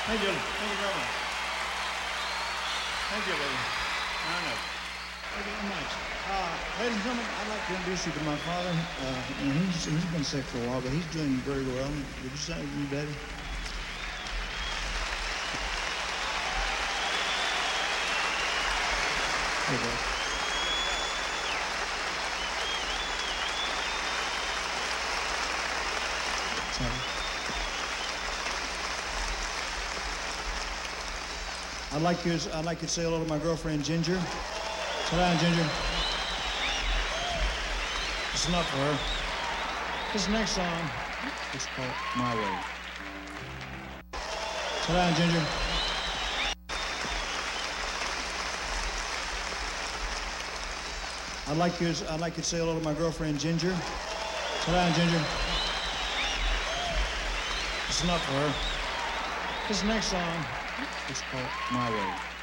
Thank you. Thank you very much. Thank you, baby. Honored. Thank you very much. Ladies and gentlemen, I'd like to introduce you to my father. He's been sick for a while, but he's doing very well. Would you say you, Daddy? Hey, Dad. Sorry. I'd like you to say hello to my girlfriend, Ginger. Sit down, Ginger. It's enough for her. This next song is called My Way. Sit down, Ginger. I'd like you to say hello to my girlfriend, Ginger. Sit down, Ginger. It's enough for her. This next song is called My Way.